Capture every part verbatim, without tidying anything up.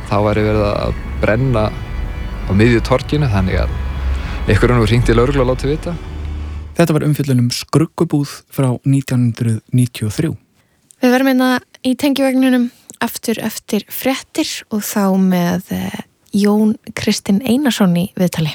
þá væri verið að brenna á miðju torginu, þannig að einhver nú hringt í lögreglu og látið vita. Þetta var umfjöllun um Skruggubúð frá nítján hundruð níutíu og þrjú. Við verðum einna í tengivagninum aftur eftir fréttir og þá með Jón Kristinn Einarsson í viðtali.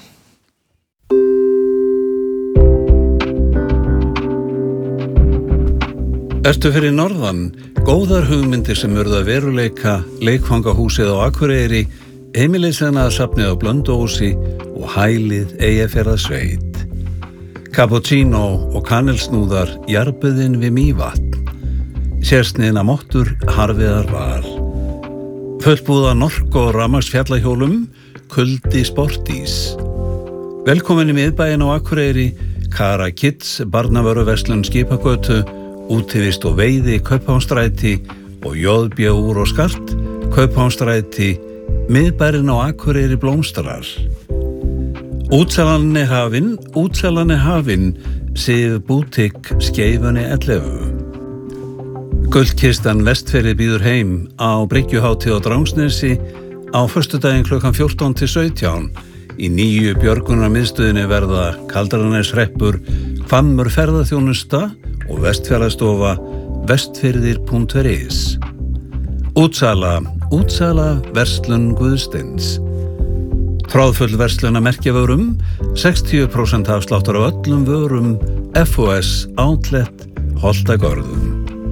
Ertu fyrir norðan? Góðar hugmyndir sem urðu að veruleika, leikfangahúsið á Akureyri, heimilisleinaðarsafnið á Blönduósi og hælið Eyjafjarðarsveit. Cappuccino og kanelsnúðar jarðbuðin við Mývatn. Sérsniðna mottur Harviðar Val. Fullbúða nork og rafmagnsfjallahjólum, kuldi Sportís. Velkomin í miðbæinn á Akureyri, Kara Kids, barnavöruverslun Skipagötu, útivist og veiði Kaupmannastræti og J B Úr og Skart, Kaupmannastræti, miðbærinn á Akureyri blómstrar. Útsalan er hafin, útsalan er hafin, Sif Bútik, Skeifunni ellefu. Gullkistan Vestfirði býður heim á Bryggjuhátíð á Drangsnesi á föstudaginn klukkan fjórtán til sautján. Í nýju björgunarmiðstöðinni verða Kaldrananeshrepur, Hvammur ferðaþjónusta og Vestfjarðastofa vestfirðir punktur is. Útsala, útsala verslun Guðsteins. Tráðfull verslun að merkjavörum, sextíu prósent afsláttur af öllum vörum, F O S Outlet, Holtagörðum.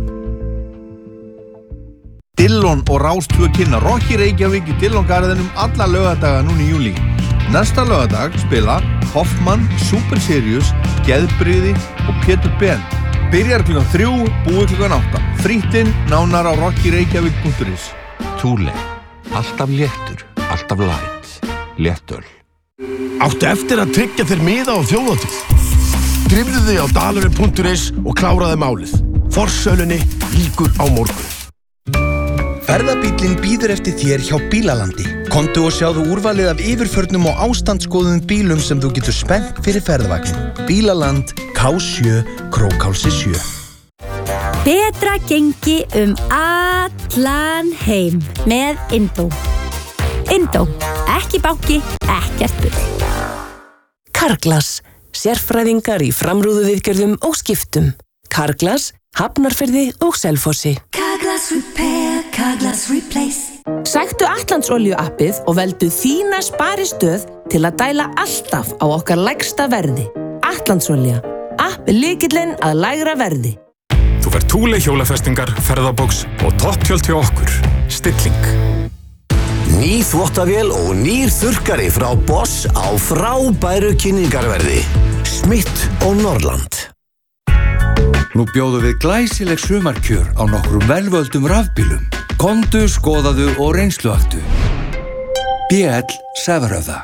Dillon og Rás tvö kynna Rocky Reykjavík í Dillon-garðinum alla laugardaga núna í júlí. Næsta laugardag spila Hoffmann, Super Sirius, Geðbrigði og Pétur Ben. Byrjar klukkan þrjú, búið klukkan átta. Frýttinn nánar á rocky reykjavík punktur is. Thule. Alltaf léttur, alltaf light. Léttöl. Áttu eftir að tryggja þér miða á þjóðhátíð. Drifðu þig á dalurinn punktur is og kláraðu málið. Forsölunni lýkur á morgun. Ferðabíllinn bíður eftir þér hjá Bílalandi. Komdu og sjáðu úrvalið af yfirförnum og ástandsgóðum bílum sem þú getur spennt fyrir ferðavagnin. Bílaland, K sjö, Krókhálsi sjö. Betra gengi um allan heim með Indó. Indó, ekki banki, ekkert bull. Carglass, sérfræðingar í framrúðuviðgerðum og skiptum. Carglass, Hafnarfirði og Selfossi. Carglass Repair, Carglass Replace. Sæktu Atlantsolíu appið og veldu þína sparistöð til að dæla alltaf á okkar lægsta verði. Atlantsolía, app er lykillinn að lægra verði. Þú fær Thule hjólafestingar, ferðabox og topptjöld hjá okkur. Stilling. Ný þvottavél og nýr þurrkari frá Boss á frábæru kynningarverði. Smith og Norrland. Nú bjóðum við glæsileg sumarkjör á nokkrum velvöldum rafbílum. Komdu, skoðaðu og reynsluaktu. B L Severöða.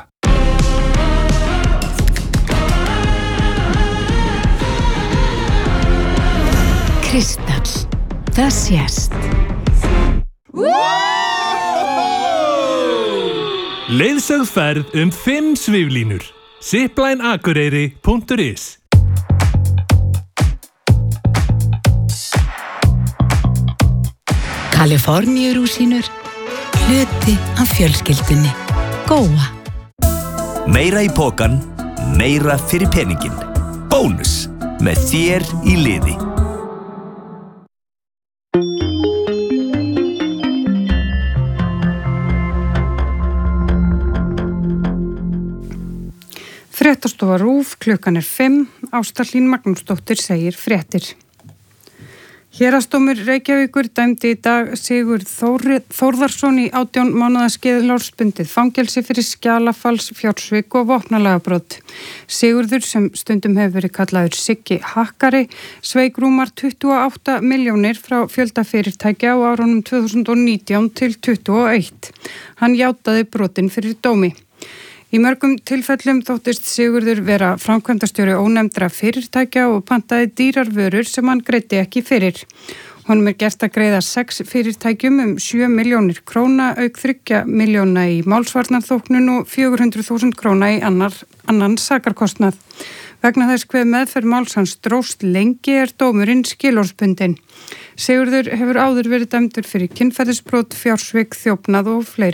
Kristall. Það sést. Leiðsögð ferð um fimm sviflínur. Zipline Akureyri punktur is. Kaliforníurúsínur, hluti af fjölskyldunni. Góa. Meira í pokan, meira fyrir peningin. Bónus, með þér í liði. Fréttastofa RÚV, klukkan er fimm, Ásta Hlín Magnúsdóttir segir fréttir. Héraðsdómur Reykjavíkur dæmdi í dag Sigurð Þórðarsson í átján mánaða skilorðsbundið fangelsi fyrir skjalafals, fjársvik og vopnalagabrot. Sigurður, sem stundum hefur verið kallaður Siggi Hakkari, sveik rúmar tuttugu og átta milljónir frá fjölda fyrirtækja á árunum tvö þúsund og nítján til tuttugu og eitt. Hann játaði brotin fyrir dómi. Í mörgum tilfellum þóttist Sigurður vera framkvæmdastjóri ónefndra fyrirtækja og pantaði dýrar vörur sem hann greiddi ekki fyrir. Honum er gert að greiða sex fyrirtækjum um sjö milljónir króna auk þriggja milljóna í málsvarnarþóknun og fjögur hundruð þúsund króna í annar, annan sakarkostnað. Vegna þess hve meðferð máls hans dróst lengi er dómurinn skilorðsbundinn. Sigurður hefur áður verið dæmdur fyrir kynferðisbrot, fjársvik, þjófnað og fleiri.